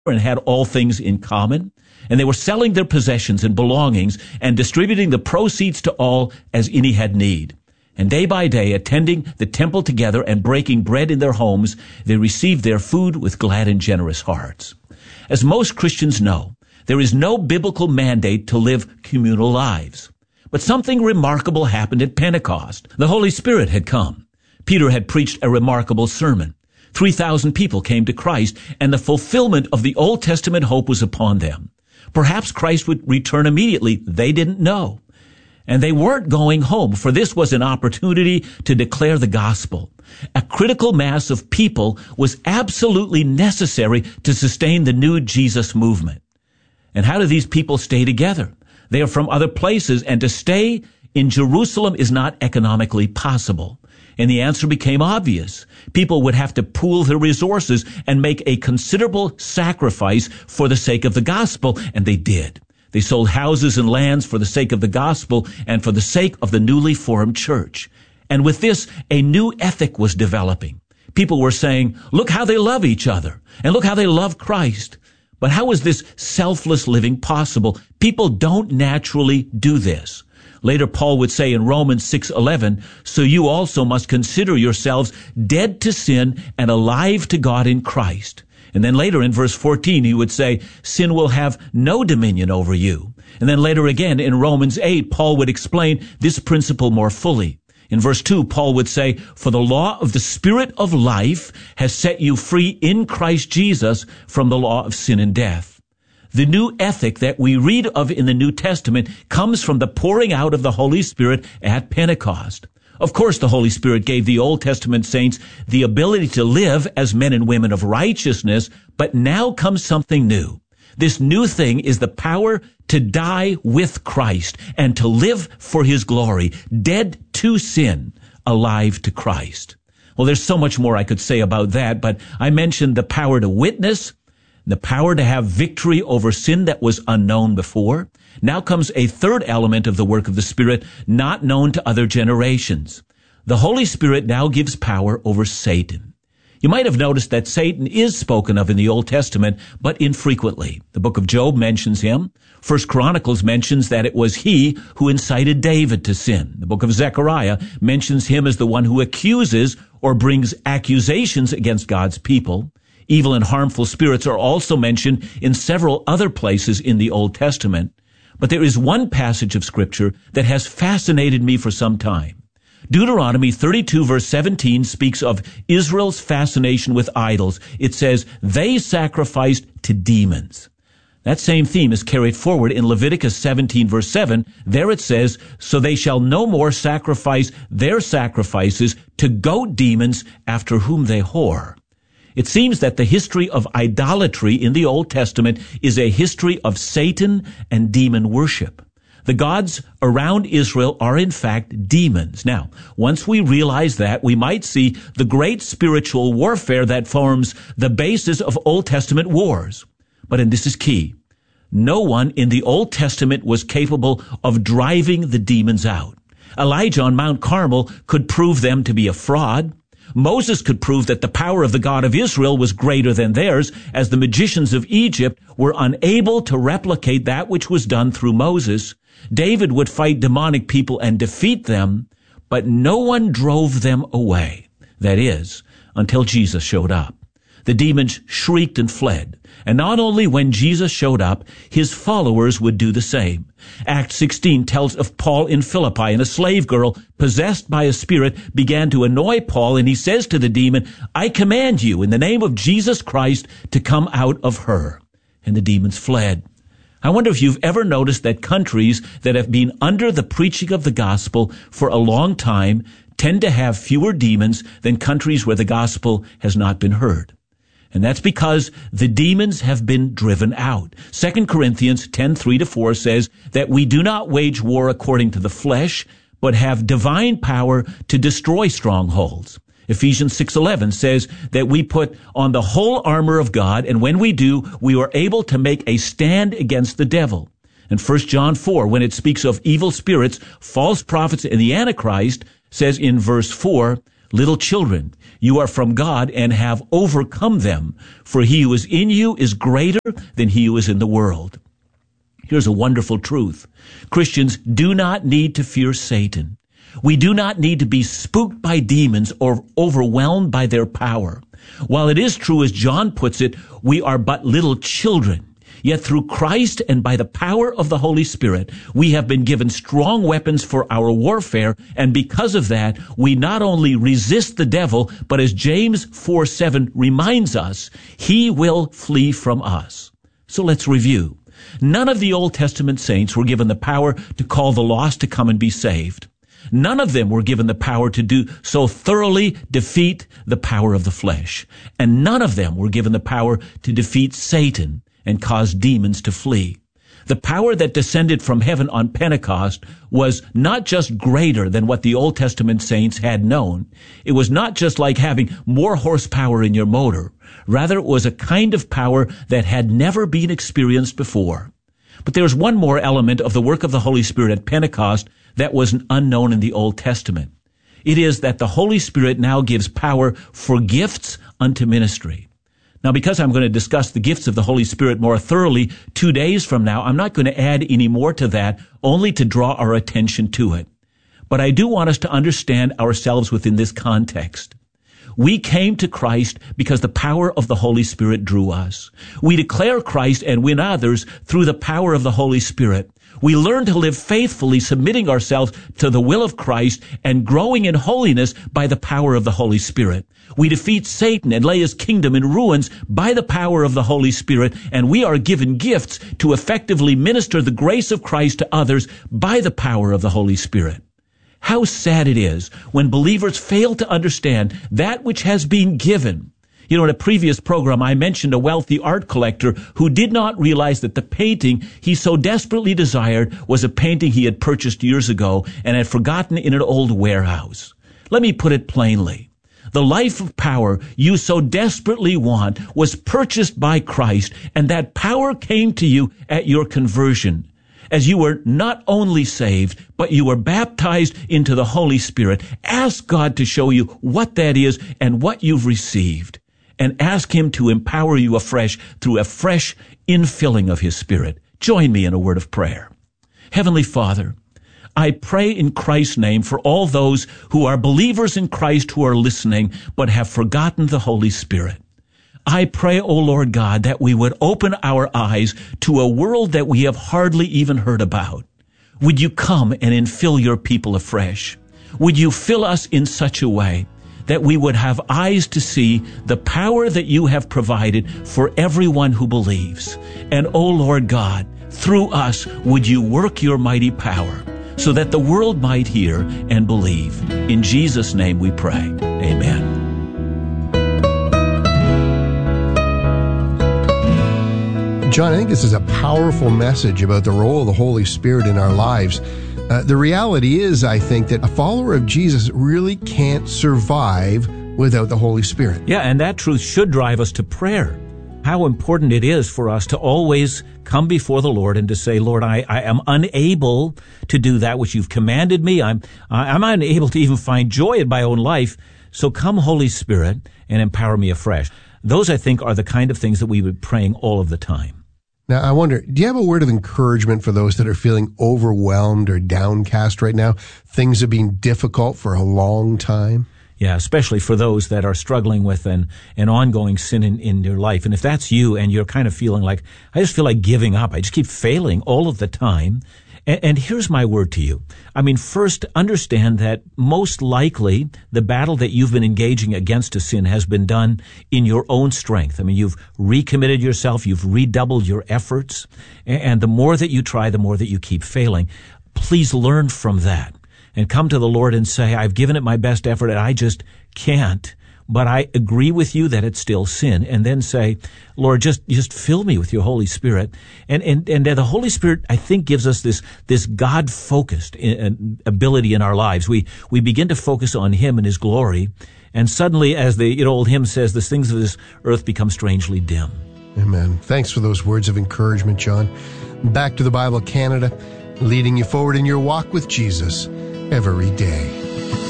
and had all things in common, and they were selling their possessions and belongings and distributing the proceeds to all as any had need. And day by day, attending the temple together and breaking bread in their homes, they received their food with glad and generous hearts. As most Christians know, there is no biblical mandate to live communal lives. But something remarkable happened at Pentecost. The Holy Spirit had come. Peter had preached a remarkable sermon. 3,000 people came to Christ, and the fulfillment of the Old Testament hope was upon them. Perhaps Christ would return immediately. They didn't know. And they weren't going home, for this was an opportunity to declare the gospel. A critical mass of people was absolutely necessary to sustain the new Jesus movement. And how do these people stay together? They are from other places, and to stay in Jerusalem is not economically possible. And the answer became obvious. People would have to pool their resources and make a considerable sacrifice for the sake of the gospel, and they did. They sold houses and lands for the sake of the gospel and for the sake of the newly formed church. And with this, a new ethic was developing. People were saying, look how they love each other, and look how they love Christ. But how is this selfless living possible? People don't naturally do this. Later, Paul would say in Romans 6:11, so you also must consider yourselves dead to sin and alive to God in Christ. And then later in verse 14, he would say, sin will have no dominion over you. And then later again in Romans 8, Paul would explain this principle more fully. In verse 2, Paul would say, for the law of the Spirit of life has set you free in Christ Jesus from the law of sin and death. The new ethic that we read of in the New Testament comes from the pouring out of the Holy Spirit at Pentecost. Of course, the Holy Spirit gave the Old Testament saints the ability to live as men and women of righteousness, but now comes something new. This new thing is the power to die with Christ and to live for His glory, dead to sin, alive to Christ. Well, there's so much more I could say about that, but I mentioned the power to witness, the power to have victory over sin that was unknown before. Now comes a third element of the work of the Spirit, not known to other generations. The Holy Spirit now gives power over Satan. You might have noticed that Satan is spoken of in the Old Testament, but infrequently. The book of Job mentions him. 1 Chronicles mentions that it was he who incited David to sin. The book of Zechariah mentions him as the one who accuses or brings accusations against God's people. Evil and harmful spirits are also mentioned in several other places in the Old Testament. But there is one passage of Scripture that has fascinated me for some time. Deuteronomy 32 verse 17 speaks of Israel's fascination with idols. It says, they sacrificed to demons. That same theme is carried forward in Leviticus 17 verse 7. There it says, so they shall no more sacrifice their sacrifices to goat demons after whom they whore. It seems that the history of idolatry in the Old Testament is a history of Satan and demon worship. The gods around Israel are in fact demons. Now, once we realize that, we might see the great spiritual warfare that forms the basis of Old Testament wars. But, and this is key, no one in the Old Testament was capable of driving the demons out. Elijah on Mount Carmel could prove them to be a fraud. Moses could prove that the power of the God of Israel was greater than theirs, as the magicians of Egypt were unable to replicate that which was done through Moses. David would fight demonic people and defeat them, but no one drove them away. That is, until Jesus showed up. The demons shrieked and fled. And not only when Jesus showed up, his followers would do the same. Acts 16 tells of Paul in Philippi, and a slave girl, possessed by a spirit, began to annoy Paul, and he says to the demon, I command you in the name of Jesus Christ to come out of her. And the demons fled. I wonder if you've ever noticed that countries that have been under the preaching of the gospel for a long time tend to have fewer demons than countries where the gospel has not been heard. And that's because the demons have been driven out. 2 Corinthians 10:3-4 says that we do not wage war according to the flesh, but have divine power to destroy strongholds. Ephesians 6:11 says that we put on the whole armor of God, and when we do, we are able to make a stand against the devil. And 1 John 4, when it speaks of evil spirits, false prophets, and the Antichrist, says in verse 4, Little children, you are from God and have overcome them, for he who is in you is greater than he who is in the world. Here's a wonderful truth. Christians do not need to fear Satan. We do not need to be spooked by demons or overwhelmed by their power. While it is true, as John puts it, we are but little children. Yet through Christ and by the power of the Holy Spirit, we have been given strong weapons for our warfare, and because of that, we not only resist the devil, but as James 4:7 reminds us, he will flee from us. So let's review. None of the Old Testament saints were given the power to call the lost to come and be saved. None of them were given the power to do so thoroughly defeat the power of the flesh. And none of them were given the power to defeat Satan and cause demons to flee. The power that descended from heaven on Pentecost was not just greater than what the Old Testament saints had known. It was not just like having more horsepower in your motor. Rather, it was a kind of power that had never been experienced before. But there's one more element of the work of the Holy Spirit at Pentecost that was unknown in the Old Testament. It is that the Holy Spirit now gives power for gifts unto ministry. Now, because I'm going to discuss the gifts of the Holy Spirit more thoroughly 2 days from now, I'm not going to add any more to that, only to draw our attention to it. But I do want us to understand ourselves within this context. We came to Christ because the power of the Holy Spirit drew us. We declare Christ and win others through the power of the Holy Spirit. We learn to live faithfully, submitting ourselves to the will of Christ and growing in holiness by the power of the Holy Spirit. We defeat Satan and lay his kingdom in ruins by the power of the Holy Spirit, and we are given gifts to effectively minister the grace of Christ to others by the power of the Holy Spirit. How sad it is when believers fail to understand that which has been given. You know, in a previous program, I mentioned a wealthy art collector who did not realize that the painting he so desperately desired was a painting he had purchased years ago and had forgotten in an old warehouse. Let me put it plainly. The life of power you so desperately want was purchased by Christ, and that power came to you at your conversion, as you were not only saved, but you were baptized into the Holy Spirit. Ask God to show you what that is and what you've received, and ask him to empower you afresh through a fresh infilling of his Spirit. Join me in a word of prayer. Heavenly Father, I pray in Christ's name for all those who are believers in Christ who are listening but have forgotten the Holy Spirit. I pray, O Lord God, that we would open our eyes to a world that we have hardly even heard about. Would you come and infill your people afresh? Would you fill us in such a way that we would have eyes to see the power that you have provided for everyone who believes? And, O Lord God, through us would you work your mighty power so that the world might hear and believe. In Jesus' name we pray. Amen. John, I think this is a powerful message about the role of the Holy Spirit in our lives. The reality is, I think, that a follower of Jesus really can't survive without the Holy Spirit. Yeah, and that truth should drive us to prayer. How important it is for us to always come before the Lord and to say, Lord, I am unable to do that which you've commanded me. I'm unable to even find joy in my own life. So come, Holy Spirit, and empower me afresh. Those, I think, are the kind of things that we would be praying all of the time. Now, I wonder, do you have a word of encouragement for those that are feeling overwhelmed or downcast right now? Things have been difficult for a long time. Yeah, especially for those that are struggling with an ongoing sin in your life. And if that's you and you're kind of feeling like, I just feel like giving up, I just keep failing all of the time. And here's my word to you. I mean, first, understand that most likely the battle that you've been engaging against a sin has been done in your own strength. I mean, you've recommitted yourself, you've redoubled your efforts, and the more that you try, the more that you keep failing. Please learn from that and come to the Lord and say, I've given it my best effort and I just can't. But I agree with you that it's still sin. And then say, Lord, just fill me with your Holy Spirit. And the Holy Spirit, I think, gives us this God-focused ability in our lives. We begin to focus on him and his glory. And suddenly, as the old hymn says, the things of this earth become strangely dim. Amen. Thanks for those words of encouragement, John. Back to the Bible Canada, leading you forward in your walk with Jesus every day.